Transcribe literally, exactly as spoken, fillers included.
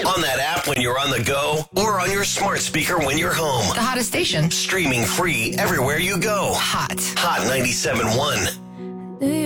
On that app when you're on the go, or on your smart speaker when you're home. The hottest station. Streaming free everywhere you go. Hot. Hot ninety-seven point one.